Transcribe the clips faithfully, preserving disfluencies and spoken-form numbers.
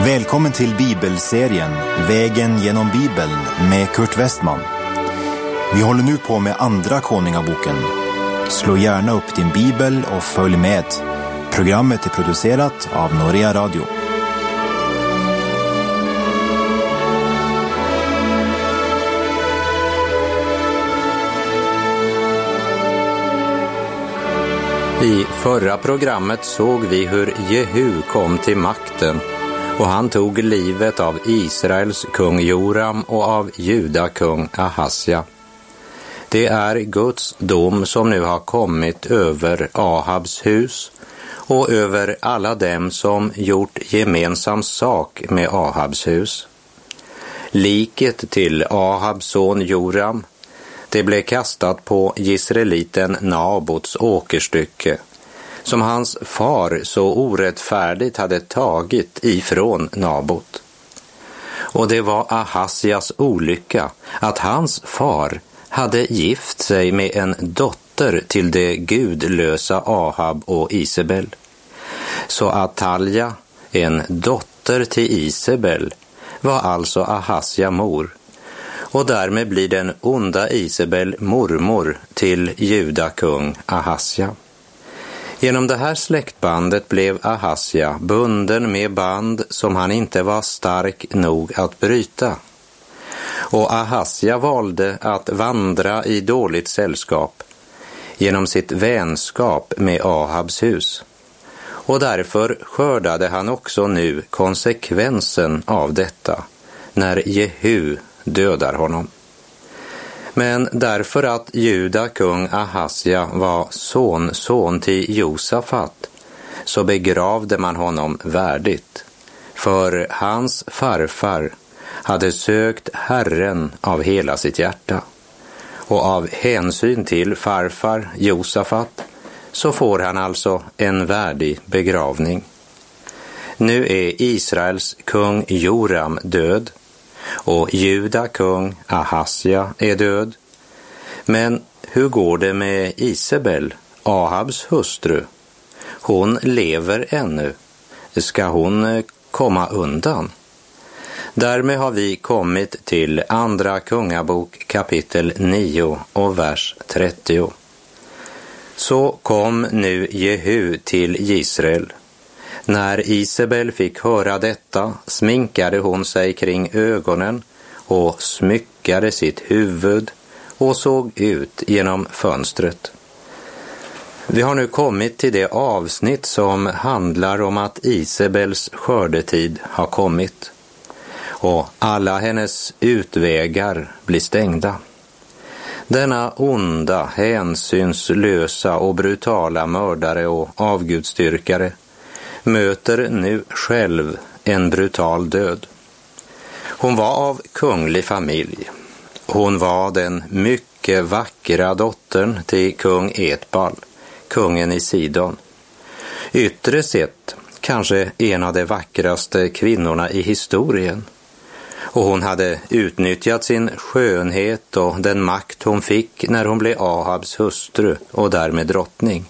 Välkommen till bibelserien Vägen genom Bibeln med Kurt Westman. Vi håller nu på med andra Konungaboken. Slå gärna upp din bibel och följ med. Programmet är producerat av Norea Radio. I förra programmet såg vi hur Jehu kom till makten och han tog livet av Israels kung Joram och av Juda kung Ahasja. Det är Guds dom som nu har kommit över Ahabs hus och över alla dem som gjort gemensam sak med Ahabs hus. Liket till Ahabs son Joram, det blev kastat på Jisraeliten Nabots åkerstycke, som hans far så orättfärdigt hade tagit ifrån Nabot. Och det var Ahasjas olycka att hans far hade gift sig med en dotter till det gudlösa Ahab och Isabel. Så Atalja, en dotter till Isabel, var alltså Ahasja mor. Och därmed blir den onda Isabel mormor till Juda kung Ahasja. Genom det här släktbandet blev Ahasja bunden med band som han inte var stark nog att bryta. Och Ahasja valde att vandra i dåligt sällskap genom sitt vänskap med Ahabs hus. Och därför skördade han också nu konsekvensen av detta när Jehu dödar honom. Men därför att Juda kung Ahasja var son son till Josafat, så begravde man honom värdigt. För hans farfar hade sökt Herren av hela sitt hjärta. Och av hänsyn till farfar Josafat så får han alltså en värdig begravning. Nu är Israels kung Joram död. Och Juda kung Ahasja är död. Men hur går det med Isabel, Ahabs hustru? Hon lever ännu. Ska hon komma undan? Därmed har vi kommit till andra kungabok kapitel nio och vers trettio. Så kom nu Jehu till Israel. När Isabel fick höra detta sminkade hon sig kring ögonen och smyckade sitt huvud och såg ut genom fönstret. Vi har nu kommit till det avsnitt som handlar om att Isabels skördetid har kommit och alla hennes utvägar blir stängda. Denna onda, hänsynslösa och brutala mördare och avgudstyrkare möter nu själv en brutal död. Hon var av kunglig familj. Hon var den mycket vackra dottern till kung Etbal, kungen i Sidon. Yttre sett kanske en av de vackraste kvinnorna i historien. Och hon hade utnyttjat sin skönhet och den makt hon fick när hon blev Ahabs hustru och därmed drottning.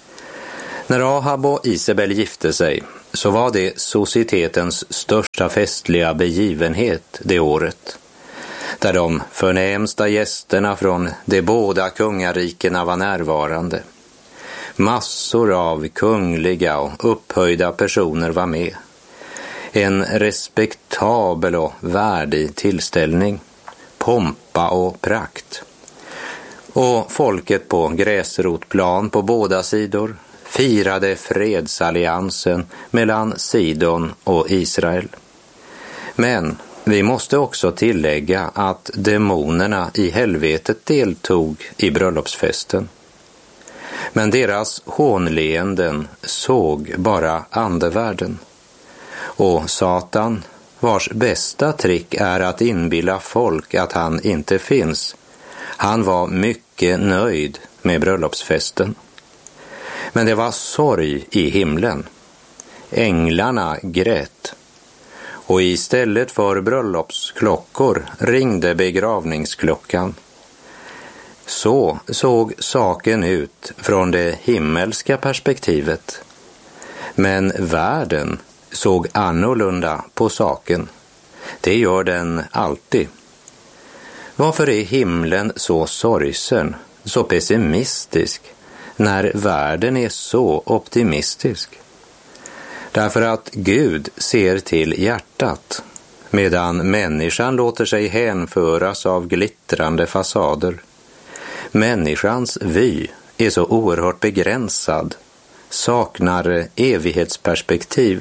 När Ahab och Isabel gifte sig så var det societetens största festliga begivenhet det året, där de förnämsta gästerna från de båda kungarikena var närvarande. Massor av kungliga och upphöjda personer var med. En respektabel och värdig tillställning, pompa och prakt. Och folket på gräsrotplan på båda sidor firade fredsalliansen mellan Sidon och Israel. Men vi måste också tillägga att demonerna i helvetet deltog i bröllopsfesten. Men deras hånleenden såg bara andevärlden. Och Satan, vars bästa trick är att inbilla folk att han inte finns, han var mycket nöjd med bröllopsfesten. Men det var sorg i himlen. Änglarna grät. Och istället för bröllopsklockor ringde begravningsklockan. Så såg saken ut från det himmelska perspektivet. Men världen såg annorlunda på saken. Det gör den alltid. Varför är himlen så sorgsen, så pessimistisk, när världen är så optimistisk? Därför att Gud ser till hjärtat, medan människan låter sig hänföras av glittrande fasader. Människans vy är så oerhört begränsad, saknar evighetsperspektiv.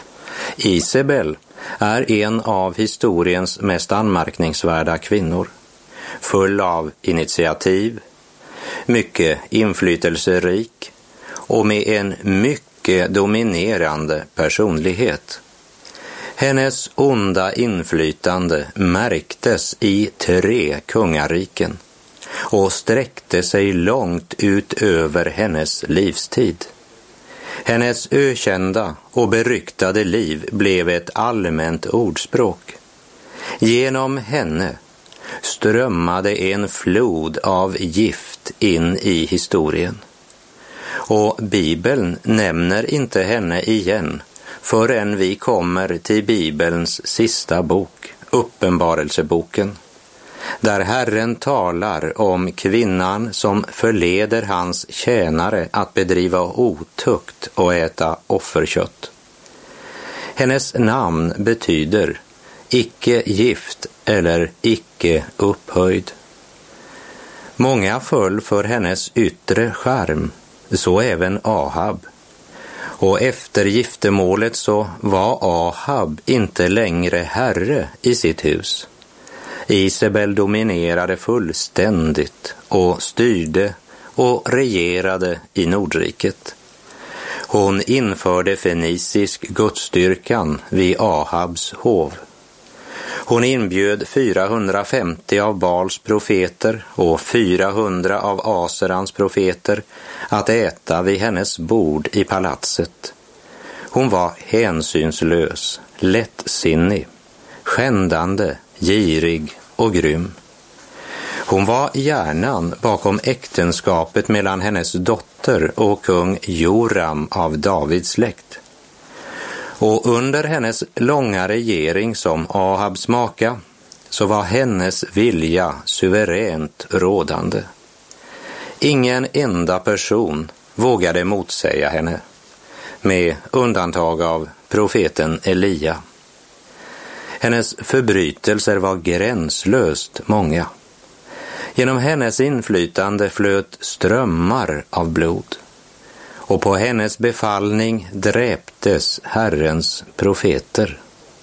Isabel är en av historiens mest anmärkningsvärda kvinnor, full av initiativ, mycket inflytelserik och med en mycket dominerande personlighet. Hennes onda inflytande märktes i tre kungariken och sträckte sig långt utöver hennes livstid. Hennes ökända och beryktade liv blev ett allmänt ordspråk. Genom henne strömmade en flod av gift in i historien. Och Bibeln nämner inte henne igen förrän vi kommer till Bibelns sista bok, Uppenbarelseboken, där Herren talar om kvinnan som förleder hans tjänare att bedriva otukt och äta offerkött. Hennes namn betyder icke gift eller icke upphöjd. Många föll för hennes yttre charm, så även Ahab. Och efter giftermålet så var Ahab inte längre herre i sitt hus. Isabel dominerade fullständigt och styrde och regerade i Nordriket. Hon införde fenicisk gudsstyrkan vid Ahabs hov. Hon inbjöd fyrahundrafemtio av Baals profeter och fyrahundra av Aserans profeter att äta vid hennes bord i palatset. Hon var hänsynslös, lättsinnig, skändande, girig och grym. Hon var hjärnan bakom äktenskapet mellan hennes dotter och kung Joram av Davids släkt. Och under hennes långa regering som Ahabs maka så var hennes vilja suveränt rådande. Ingen enda person vågade motsäga henne, med undantag av profeten Elia. Hennes förbrytelser var gränslöst många. Genom hennes inflytande flöt strömmar av blod. Och på hennes befallning dräptes Herrens profeter.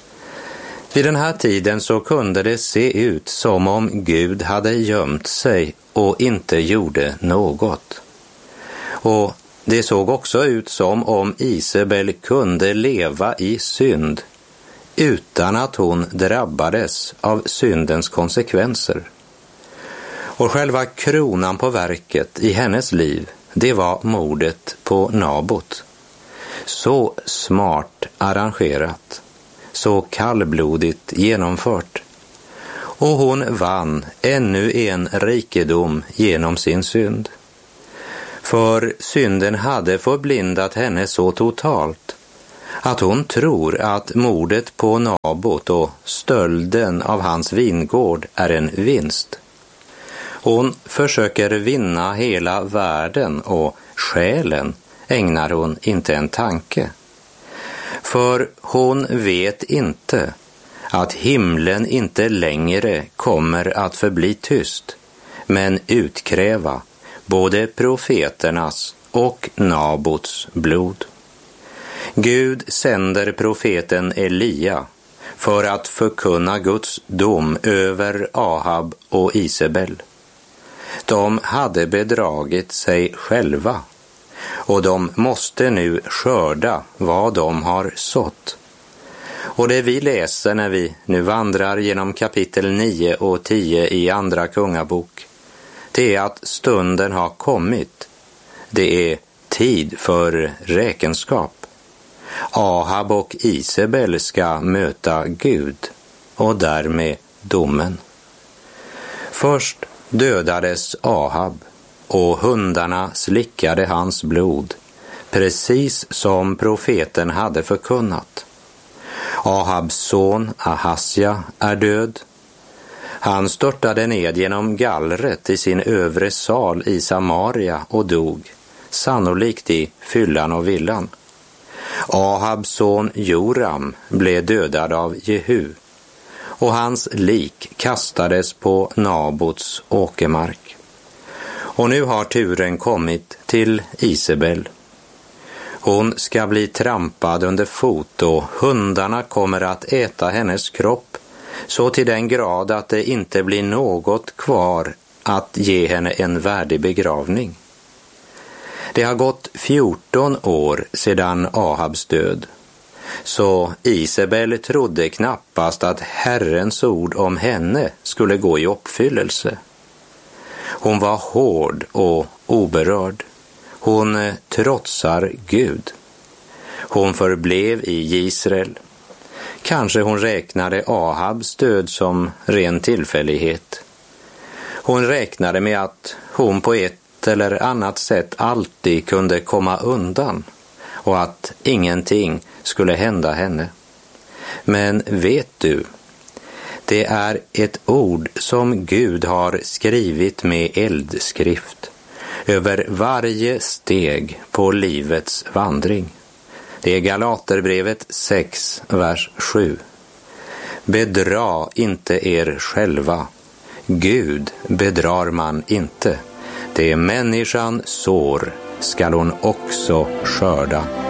Vid den här tiden så kunde det se ut som om Gud hade gömt sig och inte gjorde något. Och det såg också ut som om Isabel kunde leva i synd utan att hon drabbades av syndens konsekvenser. Och själva kronan på verket i hennes liv, det var mordet på Nabot. Så smart arrangerat, så kallblodigt genomfört. Och hon vann ännu en rikedom genom sin synd. För synden hade förblindat henne så totalt att hon tror att mordet på Nabot och stölden av hans vingård är en vinst. Hon försöker vinna hela världen och själen ägnar hon inte en tanke. För hon vet inte att himlen inte längre kommer att förbli tyst, men utkräva både profeternas och Nabots blod. Gud sänder profeten Elia för att förkunna Guds dom över Ahab och Isabel. De hade bedragit sig själva och de måste nu skörda vad de har sått. Och det vi läser när vi nu vandrar genom kapitel nio och tio i andra kungabok, det är att stunden har kommit. Det är tid för räkenskap. Ahab och Isabel ska möta Gud och därmed domen. Först dödades Ahab och hundarna slickade hans blod, precis som profeten hade förkunnat. Ahabs son Ahasja är död. Han störtade ned genom gallret i sin övre sal i Samaria och dog, sannolikt i fyllan och villan. Ahabs son Joram blev dödad av Jehu, och hans lik kastades på Nabots åkermark. Och nu har turen kommit till Isabel. Hon ska bli trampad under fot och hundarna kommer att äta hennes kropp, så till den grad att det inte blir något kvar att ge henne en värdig begravning. Det har gått fjorton år sedan Ahabs död, så Isabel trodde knappast att Herrens ord om henne skulle gå i uppfyllelse. Hon var hård och oberörd. Hon trotsar Gud. Hon förblev i Israel. Kanske hon räknade Ahabs död som ren tillfällighet. Hon räknade med att hon på ett eller annat sätt alltid kunde komma undan och att ingenting skulle hända henne. Men vet du, det är ett ord som Gud har skrivit med eldskrift över varje steg på livets vandring. Det är Galaterbrevet sex, vers sju. Bedra inte er själva. Gud bedrar man inte. Det människan sår skall hon också skörda.